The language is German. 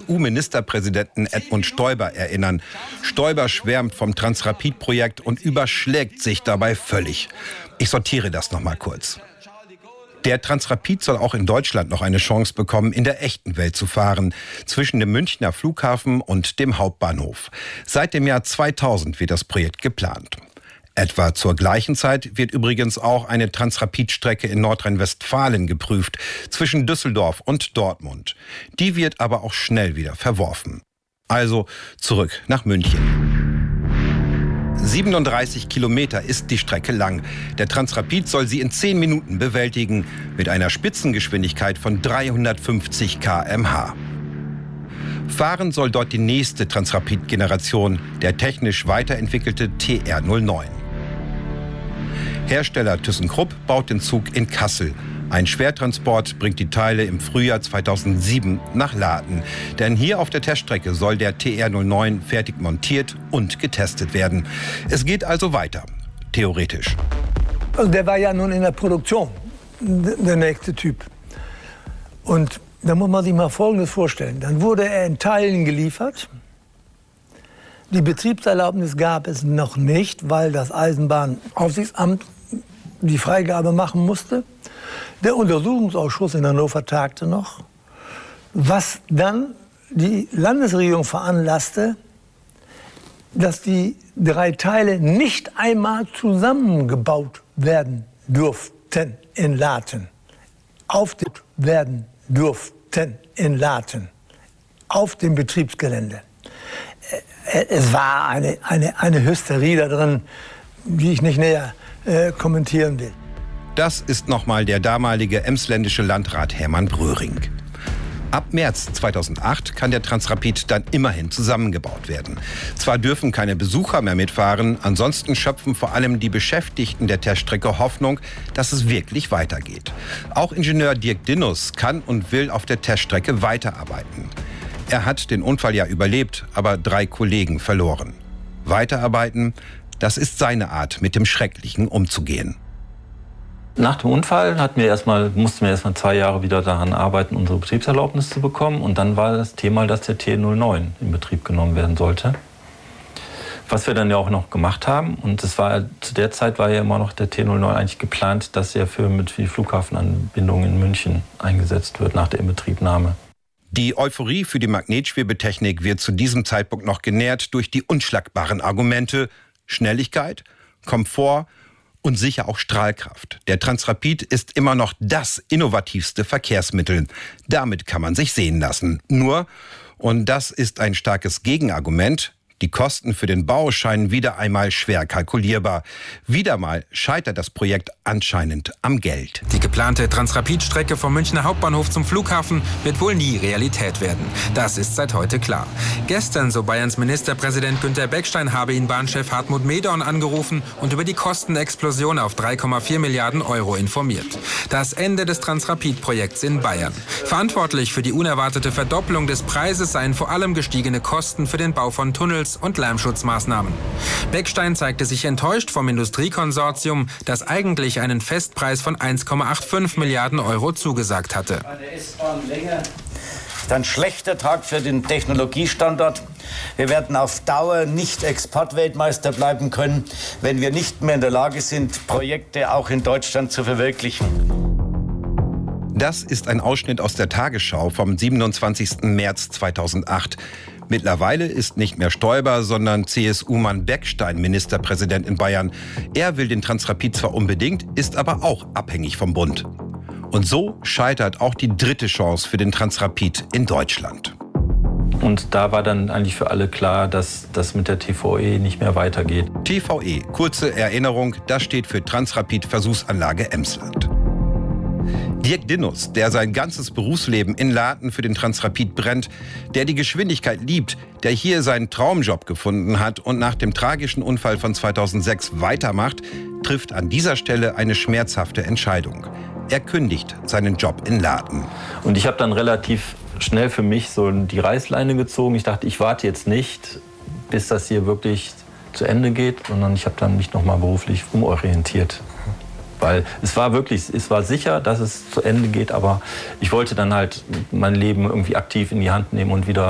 CSU-Ministerpräsidenten Edmund Stoiber erinnern. Stoiber schwärmt vom Transrapid-Projekt und überschlägt sich dabei völlig. Ich sortiere das noch mal kurz. Der Transrapid soll auch in Deutschland noch eine Chance bekommen, in der echten Welt zu fahren, zwischen dem Münchner Flughafen und dem Hauptbahnhof. Seit dem Jahr 2000 wird das Projekt geplant. Etwa zur gleichen Zeit wird übrigens auch eine Transrapid-Strecke in Nordrhein-Westfalen geprüft, zwischen Düsseldorf und Dortmund. Die wird aber auch schnell wieder verworfen. Also zurück nach München. 37 Kilometer ist die Strecke lang. Der Transrapid soll sie in 10 Minuten bewältigen, mit einer Spitzengeschwindigkeit von 350 km/h. Fahren soll dort die nächste Transrapid-Generation, der technisch weiterentwickelte TR09. Hersteller ThyssenKrupp baut den Zug in Kassel. Ein Schwertransport bringt die Teile im Frühjahr 2007 nach Laaten. Denn hier auf der Teststrecke soll der TR09 fertig montiert und getestet werden. Es geht also weiter, theoretisch. Also der war ja nun in der Produktion, der nächste Typ. Und da muss man sich mal Folgendes vorstellen. Dann wurde er in Teilen geliefert. Die Betriebserlaubnis gab es noch nicht, weil das Eisenbahnaufsichtsamt die Freigabe machen musste. Der Untersuchungsausschuss in Hannover tagte noch, was dann die Landesregierung veranlasste, dass die 3 Teile nicht einmal zusammengebaut werden durften in Laaten. Auf dem Betriebsgelände. Es war eine Hysterie da drin, die ich nicht näher kommentieren will. Das ist nochmal der damalige emsländische Landrat Hermann Bröhring. Ab März 2008 kann der Transrapid dann immerhin zusammengebaut werden. Zwar dürfen keine Besucher mehr mitfahren, ansonsten schöpfen vor allem die Beschäftigten der Teststrecke Hoffnung, dass es wirklich weitergeht. Auch Ingenieur Dirk Dinnus kann und will auf der Teststrecke weiterarbeiten. Er hat den Unfall ja überlebt, aber 3 Kollegen verloren. Weiterarbeiten, das ist seine Art, mit dem Schrecklichen umzugehen. Nach dem Unfall mussten wir erstmal 2 Jahre wieder daran arbeiten, unsere Betriebserlaubnis zu bekommen. Und dann war das Thema, dass der T09 in Betrieb genommen werden sollte. Was wir dann ja auch noch gemacht haben. Und zu der Zeit war ja immer noch der T09 eigentlich geplant, dass er für die Flughafenanbindung in München eingesetzt wird nach der Inbetriebnahme. Die Euphorie für die Magnetschwebetechnik wird zu diesem Zeitpunkt noch genährt durch die unschlagbaren Argumente Schnelligkeit, Komfort und sicher auch Strahlkraft. Der Transrapid ist immer noch das innovativste Verkehrsmittel. Damit kann man sich sehen lassen. Nur, und das ist ein starkes Gegenargument, die Kosten für den Bau scheinen wieder einmal schwer kalkulierbar. Wieder mal scheitert das Projekt anscheinend am Geld. Die geplante Transrapid-Strecke vom Münchner Hauptbahnhof zum Flughafen wird wohl nie Realität werden. Das ist seit heute klar. Gestern, so Bayerns Ministerpräsident Günther Beckstein, habe ihn Bahnchef Hartmut Medorn angerufen und über die Kostenexplosion auf 3,4 Milliarden Euro informiert. Das Ende des Transrapid-Projekts in Bayern. Verantwortlich für die unerwartete Verdopplung des Preises seien vor allem gestiegene Kosten für den Bau von Tunnels und Lärmschutzmaßnahmen. Beckstein zeigte sich enttäuscht vom Industriekonsortium, das eigentlich einen Festpreis von 1,85 Milliarden Euro zugesagt hatte. Das ist ein schlechter Tag für den Technologiestandort. Wir werden auf Dauer nicht Exportweltmeister bleiben können, wenn wir nicht mehr in der Lage sind, Projekte auch in Deutschland zu verwirklichen. Das ist ein Ausschnitt aus der Tagesschau vom 27. März 2008. Mittlerweile ist nicht mehr Stoiber, sondern CSU-Mann Beckstein Ministerpräsident in Bayern. Er will den Transrapid zwar unbedingt, ist aber auch abhängig vom Bund. Und so scheitert auch die 3. Chance für den Transrapid in Deutschland. Und da war dann eigentlich für alle klar, dass das mit der TVE nicht mehr weitergeht. TVE, kurze Erinnerung, das steht für Transrapid-Versuchsanlage Emsland. Dirk Dinnus, der sein ganzes Berufsleben in Laaten für den Transrapid brennt, der die Geschwindigkeit liebt, der hier seinen Traumjob gefunden hat und nach dem tragischen Unfall von 2006 weitermacht, trifft an dieser Stelle eine schmerzhafte Entscheidung. Er kündigt seinen Job in Laaten. Und ich habe dann relativ schnell für mich so die Reißleine gezogen. Ich dachte, ich warte jetzt nicht, bis das hier wirklich zu Ende geht, sondern ich habe dann mich noch mal beruflich umorientiert. Weil es war sicher, dass es zu Ende geht, aber ich wollte dann halt mein Leben irgendwie aktiv in die Hand nehmen und wieder